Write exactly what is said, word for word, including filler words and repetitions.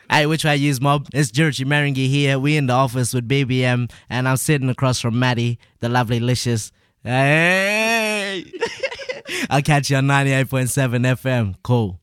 Hey, which I use mob? It's Georgie Merengue here. We in the office with Baby M, and I'm sitting across from Maddie, the lovely Licious. Hey! I'll catch you on ninety-eight point seven F M. Cool.